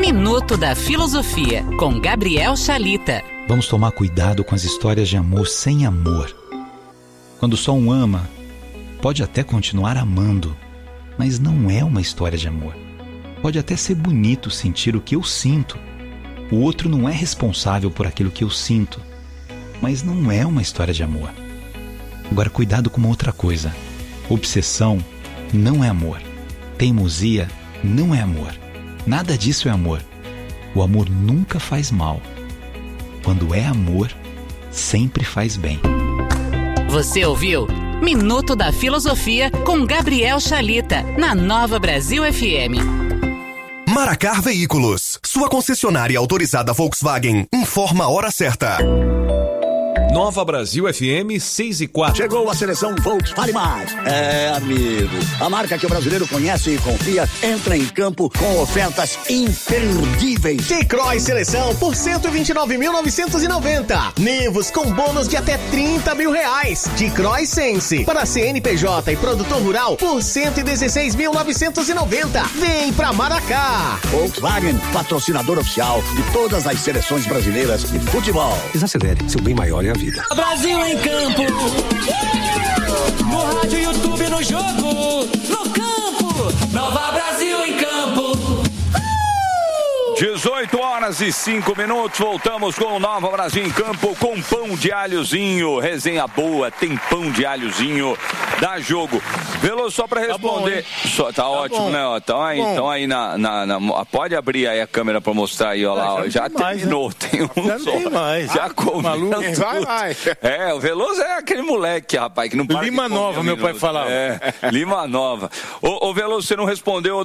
Minuto da Filosofia, com Gabriel Chalita. Vamos tomar cuidado com as histórias de amor sem amor. Quando só um ama, pode até continuar amando, mas não é uma história de amor. Pode até ser bonito sentir o que eu sinto. O outro não é responsável por aquilo que eu sinto, mas não é uma história de amor. Agora, cuidado com uma outra coisa. Obsessão não é amor. Teimosia não é amor. Nada disso é amor. O amor nunca faz mal. Quando é amor, sempre faz bem. Você ouviu Minuto da Filosofia com Gabriel Chalita, na Nova Brasil FM. Maracar Veículos, sua concessionária autorizada Volkswagen, informa a hora certa. Nova Brasil FM 6:04. Chegou a seleção Volkswagen Mais. É, amigo. A marca que o brasileiro conhece e confia entra em campo com ofertas imperdíveis. T-Cross Seleção por 129.990. Nivus com bônus de até R$30 mil. T-Cross Sense para CNPJ e produtor rural por 116.990. Vem pra Maracá. Volkswagen, patrocinador oficial de todas as seleções brasileiras de futebol. Desacelere, seu bem maior é a vida. Brasil em campo, no rádio, YouTube, no jogo, no campo, Nova Brasil em campo. 18h05, voltamos com o Nova Brasil em campo, com pão de alhozinho, resenha boa, tem pão de alhozinho, dá jogo. Veloso, só pra responder, tá ótimo, bom, né, ó, então aí pode abrir aí a câmera pra mostrar aí, ó lá, ó, já terminou, mais, né? Tem um já só, não tem mais. Já comeu tudo. Vai. É, o Veloso é aquele moleque, rapaz, que não para Lima Nova, meu pai falava. Lima Nova. Ô Veloso, você não respondeu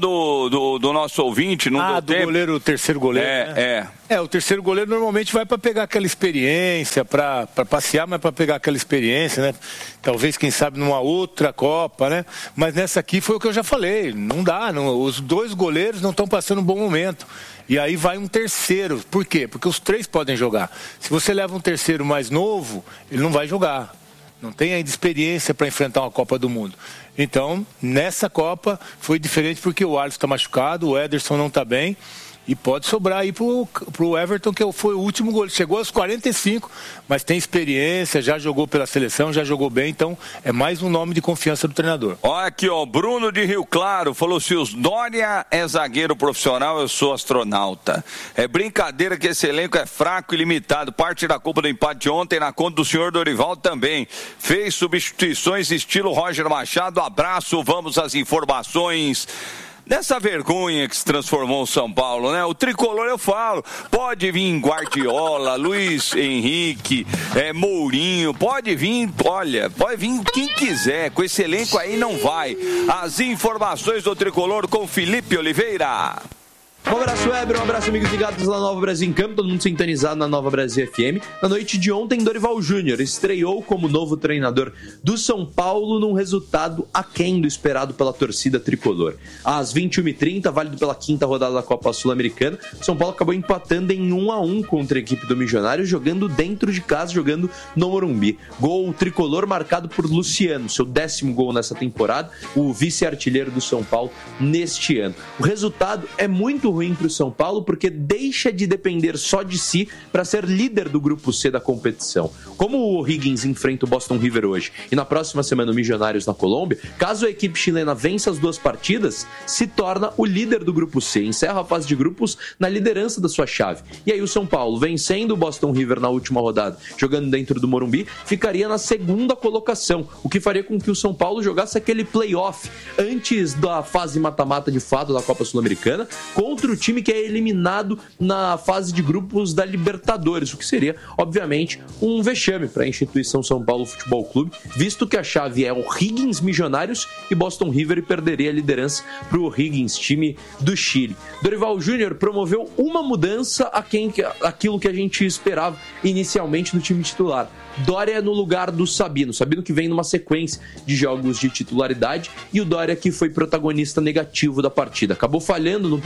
do nosso ouvinte, não deu tempo? Goleiro, terceiro goleiro, né? O terceiro goleiro normalmente vai para pegar aquela experiência, para passear, mas para pegar aquela experiência, né? Talvez, quem sabe, numa outra Copa, né? Mas nessa aqui foi o que eu já falei, não dá, os dois goleiros não estão passando um bom momento. E aí vai um terceiro. Por quê? Porque os três podem jogar. Se você leva um terceiro mais novo, ele não vai jogar. Não tem ainda experiência para enfrentar uma Copa do Mundo. Então, nessa Copa foi diferente porque o Alisson está machucado, o Ederson não está bem. E pode sobrar aí pro Everton, que foi o último gol. Chegou aos 45, mas tem experiência, já jogou pela seleção, já jogou bem, então é mais um nome de confiança do treinador. Olha aqui, ó, Bruno de Rio Claro falou: se os Dória é zagueiro profissional, eu sou astronauta. É brincadeira que esse elenco é fraco e limitado. Parte da culpa do empate ontem na conta do senhor Dorival também. Fez substituições estilo Roger Machado. Abraço, vamos às informações. Dessa vergonha que se transformou o São Paulo, né? O tricolor, eu falo, pode vir Guardiola, Luiz Henrique, Mourinho, pode vir, olha, pode vir quem quiser, com esse elenco aí não vai. As informações do tricolor com Felipe Oliveira. Um abraço, Weber, um abraço, amigos ligados na Nova Brasil em Campo, todo mundo sintonizado na Nova Brasil FM. Na noite de ontem, Dorival Júnior estreou como novo treinador do São Paulo num resultado aquém do esperado pela torcida tricolor. Às 21h30, válido pela quinta rodada da Copa Sul-Americana, São Paulo acabou empatando em 1-1 contra a equipe do Milionário, jogando dentro de casa, jogando no Morumbi. Gol tricolor marcado por Luciano, seu 10º gol nessa temporada, o vice-artilheiro do São Paulo neste ano. O resultado é muito ruim para o São Paulo porque deixa de depender só de si para ser líder do grupo C da competição. Como o Higgins enfrenta o Boston River hoje e na próxima semana o Milionários na Colômbia, caso a equipe chilena vença as duas partidas, se torna o líder do grupo C, encerra a fase de grupos na liderança da sua chave. E aí o São Paulo, vencendo o Boston River na última rodada, jogando dentro do Morumbi, ficaria na segunda colocação, o que faria com que o São Paulo jogasse aquele play-off antes da fase mata-mata de fato da Copa Sul-Americana, contra o time que é eliminado na fase de grupos da Libertadores, o que seria, obviamente, um vexame para a instituição São Paulo Futebol Clube, visto que a chave é o Higgins Milionários e Boston River, e perderia a liderança para o Higgins, time do Chile. Dorival Júnior promoveu uma mudança aquilo que a gente esperava inicialmente no time titular. Dória no lugar do Sabino que vem numa sequência de jogos de titularidade, e o Dória que foi protagonista negativo da partida. Acabou falhando no primeiro gol,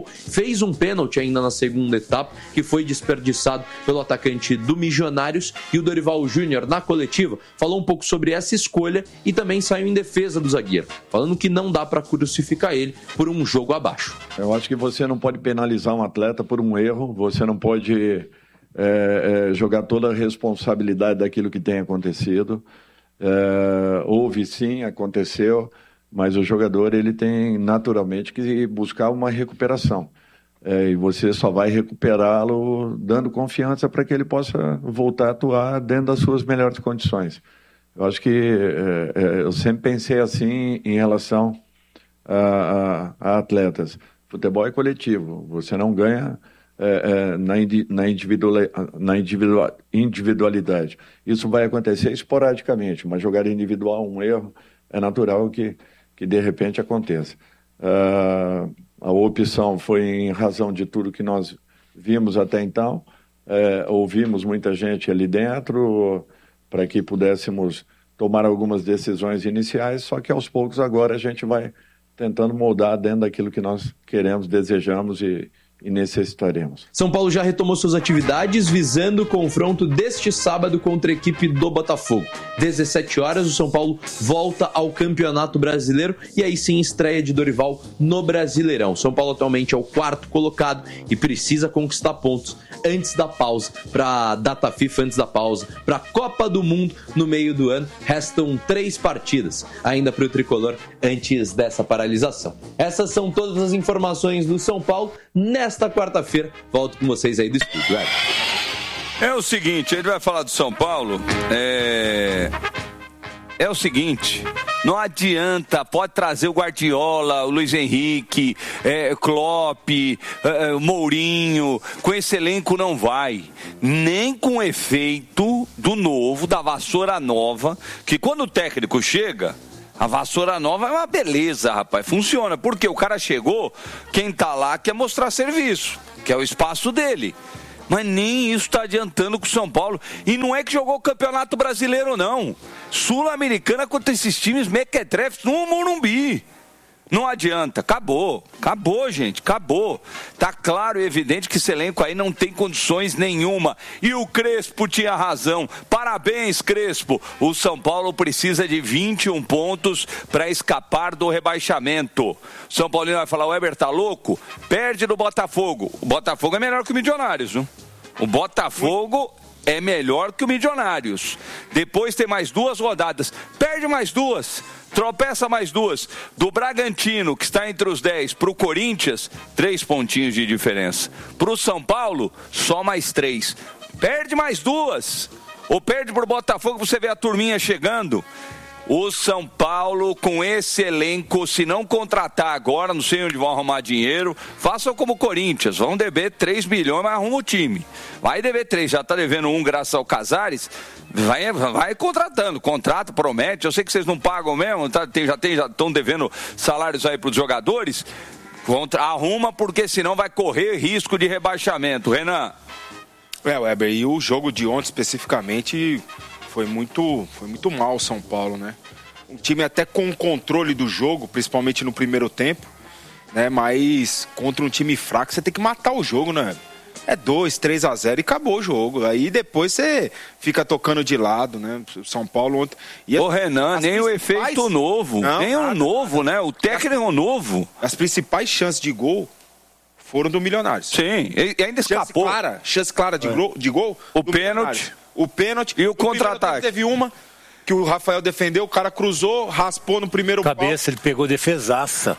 gol, fez um pênalti ainda na segunda etapa, que foi desperdiçado pelo atacante do Milionários, e o Dorival Júnior, na coletiva, falou um pouco sobre essa escolha e também saiu em defesa do zagueiro, falando que não dá para crucificar ele por um jogo abaixo. Eu acho que você não pode penalizar um atleta por um erro, você não pode jogar toda a responsabilidade daquilo que tem acontecido. Houve sim, aconteceu, mas o jogador ele tem naturalmente que buscar uma recuperação. E você só vai recuperá-lo dando confiança para que ele possa voltar a atuar dentro das suas melhores condições. Eu acho que eu sempre pensei assim em relação a atletas. Futebol é coletivo, você não ganha na individualidade. Isso vai acontecer esporadicamente, mas jogar individual, um erro, é natural que de repente aconteça. A opção foi em razão de tudo que nós vimos até então, ouvimos muita gente ali dentro para que pudéssemos tomar algumas decisões iniciais, só que aos poucos agora a gente vai tentando moldar dentro daquilo que nós queremos, desejamos e necessitaremos. São Paulo já retomou suas atividades visando o confronto deste sábado contra a equipe do Botafogo. 17 horas, o São Paulo volta ao Campeonato Brasileiro e aí sim estreia de Dorival no Brasileirão. São Paulo atualmente é o 4º colocado e precisa conquistar pontos antes da pausa para a data FIFA, antes da pausa para a Copa do Mundo no meio do ano. Restam 3 partidas ainda para o tricolor antes dessa paralisação. Essas são todas as informações do São Paulo nesta quarta-feira. Volto com vocês aí do estúdio. É o seguinte, ele vai falar do São Paulo. É o seguinte, não adianta, pode trazer o Guardiola, o Luiz Henrique, Klopp, Mourinho, com esse elenco não vai. Nem com o efeito do novo, da vassoura nova, que quando o técnico chega, a vassoura nova é uma beleza, rapaz, funciona, porque o cara chegou, quem tá lá quer mostrar serviço, que é o espaço dele. Mas nem isso está adiantando com o São Paulo. E não é que jogou o Campeonato Brasileiro, não. Sul-Americana contra esses times mequetrefes no Morumbi. Não adianta. Acabou, gente, acabou. Tá claro e evidente que esse elenco aí não tem condições nenhuma. E o Crespo tinha razão. Parabéns, Crespo. O São Paulo precisa de 21 pontos para escapar do rebaixamento. O São Paulino vai falar, o Weber tá louco? Perde do Botafogo. O Botafogo é melhor que o Milionários, viu? O Botafogo é melhor que o Milionários. Depois tem mais 2 rodadas. Perde mais 2. Tropeça mais 2. Do Bragantino, que está entre os 10, para o Corinthians, 3 pontinhos de diferença. Para o São Paulo, só mais 3. Perde mais 2. Ou perde para o Botafogo, você vê a turminha chegando. O São Paulo, com esse elenco, se não contratar agora, não sei onde vão arrumar dinheiro, façam como o Corinthians, vão dever 3 bilhões, mas arruma o time. Vai dever 3, já está devendo 1 graças ao Casares, vai contratando, contrata, promete, eu sei que vocês não pagam mesmo, já estão devendo salários aí para os jogadores, arruma porque senão vai correr risco de rebaixamento. Renan. Weber, e o jogo de ontem especificamente foi muito mal o São Paulo, né? Um time até com controle do jogo, principalmente no primeiro tempo, né? Mas contra um time fraco você tem que matar o jogo, né? É 2-3-0 e acabou o jogo. Aí depois você fica tocando de lado, né? O São Paulo ontem... Ô Renan, nem o efeito novo, não, nem o novo, né? O técnico novo. As principais chances de gol foram do Milionários. Sim, e ainda escapou. Chance clara de gol. O pênalti. O pênalti. E o contra-ataque. Teve uma que o Rafael defendeu, o cara cruzou, raspou no primeiro cabeça, ele pegou defesaça.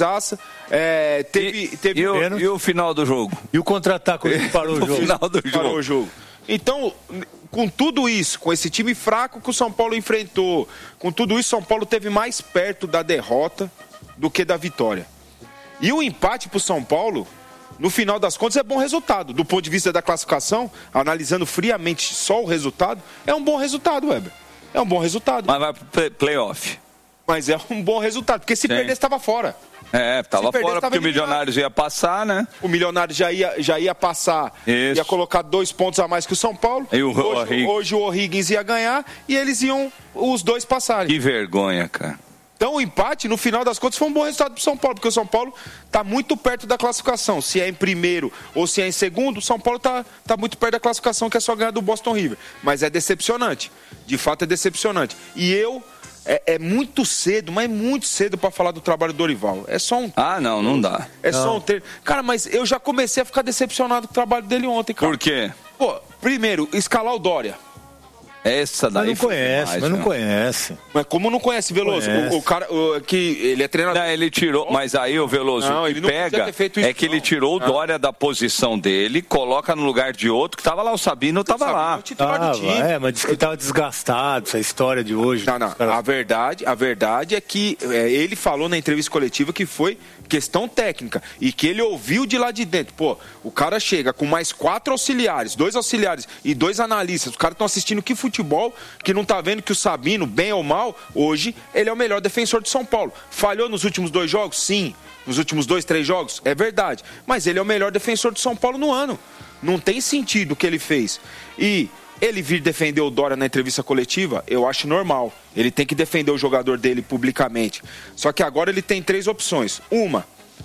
E o final do jogo? E o contra-ataque, ele parou o jogo. Final do jogo. Parou o jogo. Então, com tudo isso, com esse time fraco que o São Paulo enfrentou, com tudo isso, São Paulo teve mais perto da derrota do que da vitória. E o empate pro São Paulo, no final das contas, é bom resultado. Do ponto de vista da classificação, analisando friamente só o resultado, é um bom resultado, Weber. É um bom resultado. Mas vai pro playoff. Mas é um bom resultado, porque se perder, estava fora. Estava fora, porque o Milionários ia passar, né? O Milionários já ia passar, ia colocar 2 pontos a mais que o São Paulo. E hoje o O'Higgins ia ganhar e eles iam os 2 passarem. Que vergonha, cara. Então o empate, no final das contas, foi um bom resultado para o São Paulo, porque o São Paulo está muito perto da classificação. Se é em primeiro ou se é em segundo, o São Paulo está muito perto da classificação, que é só ganhar do Boston River. Mas é decepcionante, de fato é decepcionante. E é muito cedo, mas muito cedo para falar do trabalho do Dorival. É só um... não dá. Só um treino. Cara, mas eu já comecei a ficar decepcionado com o trabalho dele ontem, cara. Por quê? Pô, primeiro, escalar o Dória. Essa daí não conhece. Mas como não conhece, Veloso? O cara que ele é treinador. Não, ele tirou, mas aí o Veloso ele não pega ter feito isso, é que ele tirou o Dória da posição dele, coloca no lugar de outro que tava lá, o Sabino tava lá. Mas disse que tava desgastado, essa história de hoje. Não. A verdade é que ele falou na entrevista coletiva que foi questão técnica e que ele ouviu de lá de dentro. Pô, o cara chega com mais 4 auxiliares, 2 auxiliares e 2 analistas. Os caras estão assistindo que futebol, que não tá vendo que o Sabino, bem ou mal, hoje ele é o melhor defensor de São Paulo. Falhou nos últimos 2 jogos? Sim. Nos últimos 2, 3 jogos? É verdade. Mas ele é o melhor defensor de São Paulo no ano. Não tem sentido o que ele fez. E ele vir defender o Dória na entrevista coletiva, eu acho normal. Ele tem que defender o jogador dele publicamente. Só que agora ele tem 3 opções. Uma,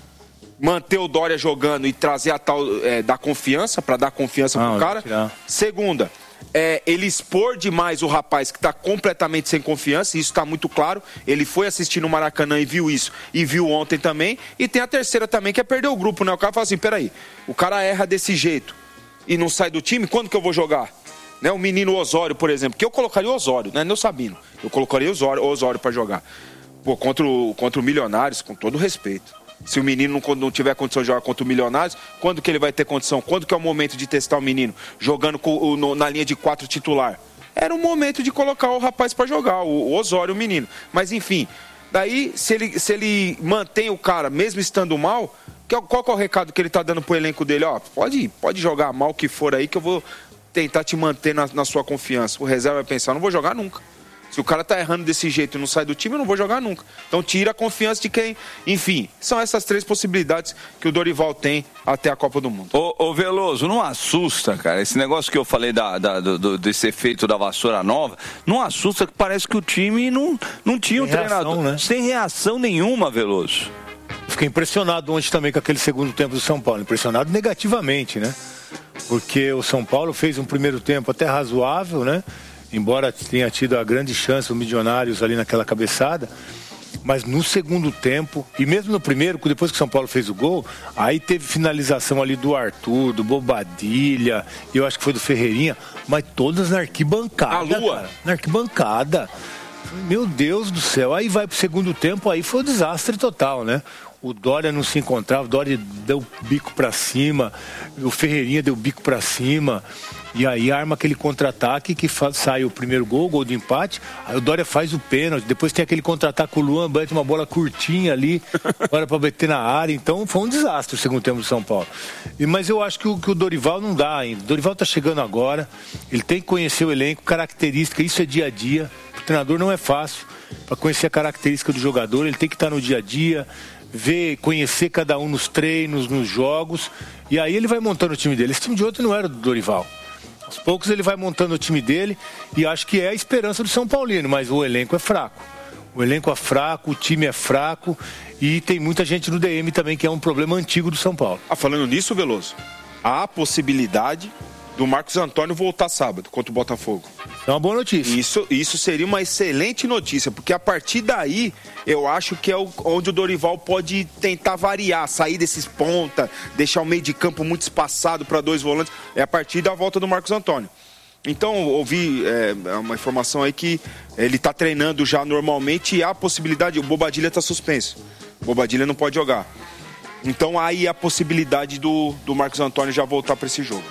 manter o Dória jogando e trazer a tal da confiança, para dar confiança pro cara. Segunda, ele expor demais o rapaz que está completamente sem confiança, isso está muito claro. Ele foi assistir no Maracanã e viu isso, e viu ontem também. E tem a terceira também, que é perder o grupo, né? O cara fala assim, peraí, o cara erra desse jeito e não sai do time, quando que eu vou jogar? Né? O menino Osório, por exemplo, que eu colocaria o Osório, não é nem o Sabino. Eu colocaria o Osório para jogar. Pô, contra o Milionários, com todo respeito. Se o menino não tiver condição de jogar contra o Milionários, quando que ele vai ter condição? Quando que é o momento de testar o menino? Jogando na linha de 4 titular. Era o momento de colocar o rapaz para jogar, o Osório, o menino. Mas enfim, daí se ele mantém o cara, mesmo estando mal, qual que é o recado que ele tá dando pro elenco dele? Ó, pode jogar mal o que for aí, que eu vou tentar te manter na sua confiança. O reserva vai pensar, não vou jogar nunca. Se o cara tá errando desse jeito e não sai do time, eu não vou jogar nunca. Então tira a confiança de quem... Enfim, são essas 3 possibilidades que o Dorival tem até a Copa do Mundo. Ô Veloso, não assusta, cara, esse negócio que eu falei desse efeito da vassoura nova, não assusta, que parece que o time não tinha um treinador, né? Sem reação nenhuma, Veloso. Fiquei impressionado ontem também com aquele segundo tempo do São Paulo, impressionado negativamente, né? Porque o São Paulo fez um primeiro tempo até razoável, né? Embora tenha tido a grande chance, o Milionários ali naquela cabeçada, mas no segundo tempo, e mesmo no primeiro, depois que o São Paulo fez o gol, aí teve finalização ali do Arthur, do Bobadilha, e eu acho que foi do Ferreirinha, mas todas na arquibancada. A lua? Cara, na arquibancada. Meu Deus do céu, aí vai pro segundo tempo, aí foi um desastre total, né? O Dória não se encontrava, o Dória deu bico pra cima, o Ferreirinha deu bico pra cima, e aí arma aquele contra-ataque que sai o primeiro gol de empate, aí o Dória faz o pênalti, depois tem aquele contra-ataque com o Luan, bate uma bola curtinha ali, agora pra bater na área, então foi um desastre o segundo tempo do São Paulo. Mas eu acho que o Dorival não dá ainda, o Dorival tá chegando agora, ele tem que conhecer o elenco, característica, isso é dia a dia, o treinador não é fácil, para conhecer a característica do jogador, ele tem que estar no dia a dia, conhecer cada um nos treinos, nos jogos, e aí ele vai montando o time dele. Esse time de ontem não era do Dorival. Aos poucos ele vai montando o time dele e acho que é a esperança do São Paulino, mas o elenco é fraco. O elenco é fraco, o time é fraco e tem muita gente no DM também, que é um problema antigo do São Paulo. Falando nisso, Veloso, há a possibilidade do Marcos Antônio voltar sábado contra o Botafogo. É uma boa notícia. Isso seria uma excelente notícia, porque a partir daí eu acho que é onde o Dorival pode tentar variar, sair desses ponta, deixar o meio de campo muito espaçado para 2 volantes. É a partir da volta do Marcos Antônio. Então, ouvi uma informação aí que ele está treinando já normalmente e há a possibilidade, o Bobadilha está suspenso. O Bobadilha não pode jogar. Então, aí a possibilidade do Marcos Antônio já voltar para esse jogo.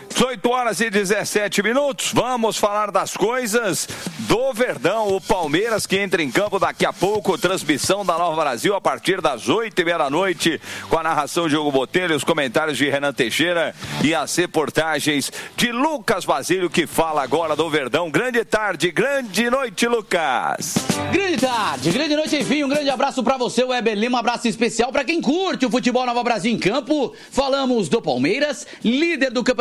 18h17. Vamos falar das coisas do Verdão. O Palmeiras que entra em campo daqui a pouco. Transmissão da Nova Brasil a partir das 8h30 da noite, com a narração de Hugo Botelho, os comentários de Renan Teixeira e as reportagens de Lucas Basílio, que fala agora do Verdão. Grande tarde, grande noite, Lucas. Grande tarde, grande noite, enfim. Um grande abraço pra você, Weber Lima. Um abraço especial pra quem curte o futebol Nova Brasil em campo. Falamos do Palmeiras, líder do Campeonato Brasileiro,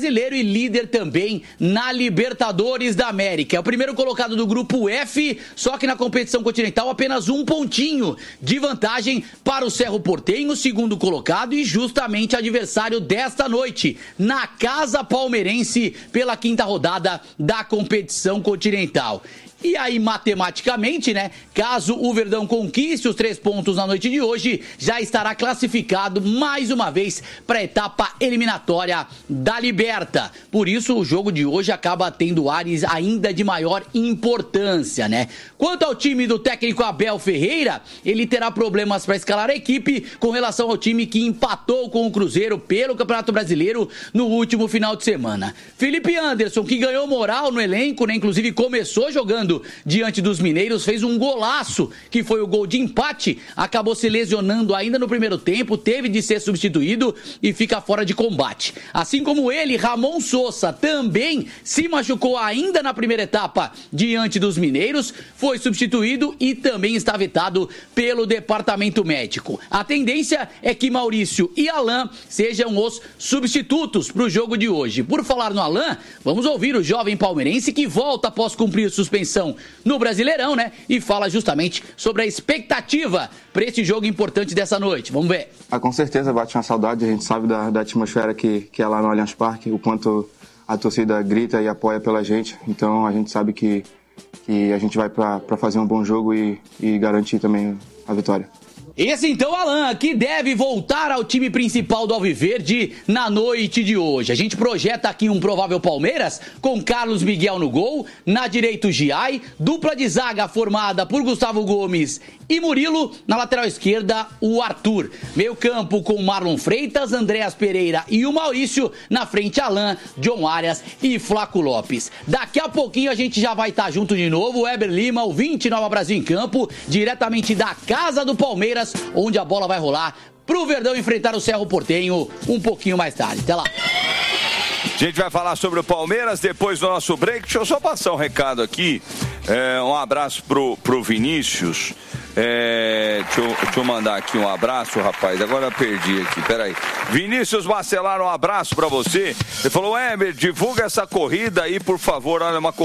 Brasileiro e líder também na Libertadores da América. É o primeiro colocado do grupo F, só que na competição continental apenas um pontinho de vantagem para o Cerro Porteño, segundo colocado e justamente adversário desta noite, na Casa Palmeirense, pela 5ª rodada da competição continental. E aí, matematicamente, né, caso o Verdão conquiste os 3 pontos na noite de hoje, já estará classificado mais uma vez para a etapa eliminatória da Liberta. Por isso, o jogo de hoje acaba tendo ares ainda de maior importância, né? Quanto ao time do técnico Abel Ferreira, ele terá problemas para escalar a equipe com relação ao time que empatou com o Cruzeiro pelo Campeonato Brasileiro no último final de semana. Felipe Anderson, que ganhou moral no elenco, né, inclusive começou jogando diante dos mineiros, fez um golaço, que foi o gol de empate, acabou se lesionando ainda no primeiro tempo, teve de ser substituído e fica fora de combate. Assim como ele, Ramon Sousa, também se machucou ainda na primeira etapa diante dos mineiros, foi substituído e também está vetado pelo departamento médico. A tendência é que Maurício e Alain sejam os substitutos para o jogo de hoje. Por falar no Alain, vamos ouvir o jovem palmeirense que volta após cumprir suspensão no Brasileirão, né? E fala justamente sobre a expectativa para esse jogo importante dessa noite. Vamos ver. Com certeza bate uma saudade, a gente sabe da atmosfera que é lá no Allianz Parque, o quanto a torcida grita e apoia pela gente. Então a gente sabe que a gente vai para fazer um bom jogo e garantir também a vitória. Esse então, Alain, que deve voltar ao time principal do Alviverde na noite de hoje. A gente projeta aqui um provável Palmeiras com Carlos Miguel no gol, na direita o Giai, dupla de zaga formada por Gustavo Gomes e Murilo, na lateral esquerda o Arthur. Meio campo com Marlon Freitas, Andréas Pereira e o Maurício, na frente Alain, John Arias e Flaco Lopes. Daqui a pouquinho a gente já vai estar junto de novo, o Eber Lima, o 20 Nova Brasil em campo, diretamente da casa do Palmeiras, onde a bola vai rolar pro Verdão enfrentar o Cerro Porteño um pouquinho mais tarde. Até lá. A gente vai falar sobre o Palmeiras depois do nosso break. Deixa eu só passar um recado aqui. Um abraço pro Vinícius. Deixa eu mandar aqui um abraço, rapaz. Agora eu perdi aqui, peraí. Vinícius Bacelar, um abraço pra você. Ele falou, divulga essa corrida aí, por favor. Olha, uma corrida